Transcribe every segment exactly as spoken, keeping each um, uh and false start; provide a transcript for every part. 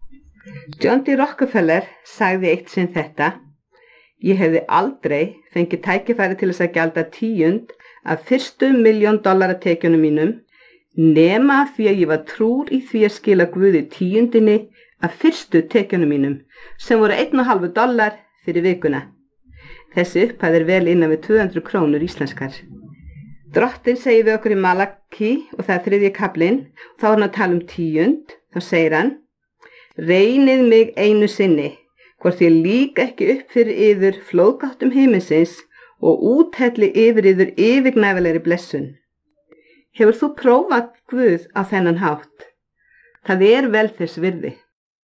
John D. Rockefeller sagði eitt sinn þetta: Ég hefði aldrei fengið tækifæri til þess að gjalda tíund af fyrstu milljón dollara tekjunum mínum nema því að ég var trúr í því að skila Guði tíundinni af fyrstu tekjunum mínum sem voru einn og halvu dollar fyrir vikuna. Þessi upphæð er vel innan við tvö hundruð krónur íslenskar. Drottinn segir við okkur í Malaki, og það er þriðji kaflinn, þá er hann að tala um tíund, þá segir hann: Reynið mig einu sinni, hvort ég lík ekki upp fyrir yður flóðgáttum himinsins og úthelli yfir yður yfirgnæfilegri blessun. Hefur þú prófað Guð á þennan hátt? Það er vel þess virði.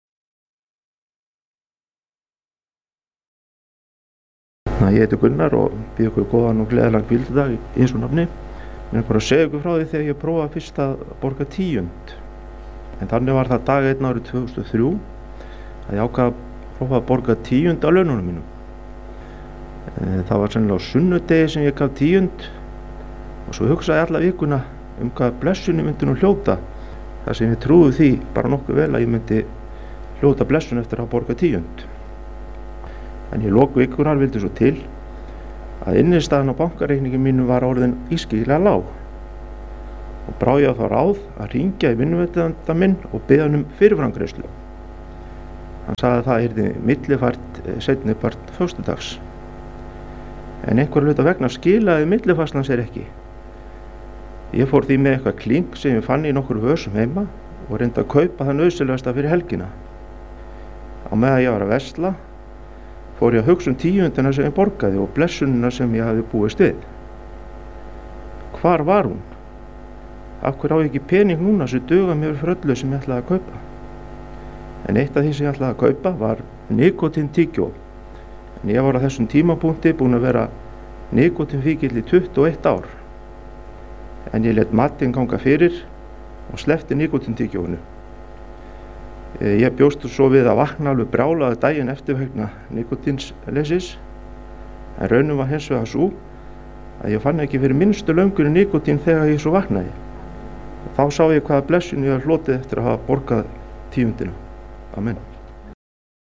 Ég heiti Gunnar og býð ykkur góðan og gleðilegan hvíldardag í Jesú nafni. Ég er bara að segja ykkur frá því þegar ég prófaði fyrst að borga tíund. En þannig var það dag einn árið tvö þúsund og þrjú að ég ákvað að prófa að borga tíund á laununum mínum. Það var sennilega á sunnudegi sem ég gaf tíund og svo hugsaði alla vikuna um hvað blessunni myndi nú hljóta, þar sem ég trúði því bara nokkuð vel að ég myndi hljóta blessun eftir að borga tíund. En í lok vikunar vildi svo til að innistæðan á bankareikningi mínu var orðin ískyggilega lág og brá ég á þá ráð að hringja í vinnuveitanda minn og biðja hann um fyrirframgreiðslu. Hann sagði að það yrði millifært seinni part föstudags. En einhver hluta vegna skilaði millifærslan sér ekki. Ég fór því með eitthvað klink sem ég fann í nokkur vösum heima og reyndi að kaupa það nauðsynlegasta fyrir helgina. Á meðan ég var að versla fór ég að hugsa um tíundina sem ég borgaði og blessunina sem ég hafði búist við. Hvar var hún? Af hverju á ég ekki pening núna sem duga mér fyrir öllu sem ég ætlaði að kaupa? En eitt af því sem ég ætlaði að kaupa var nikótíntyggjói. En ég var á þessum tímapunkti búinn að vera nikótínfíkill í tuttugu og eitt ár. En ég lét matinn ganga fyrir og sleppti nikótíntyggjóinu. Ég bjóst svo við að vakna alveg brjálaður daginn eftir vegna nikótínsleysis, en raunin var hins vegar sú að ég fann ekki fyrir minnstu löngun í nikótín þegar ég svo vaknaði. Þá sá ég hvaða blessun ég hafði hlotið eftir að hafa borgað tíundina. Amen.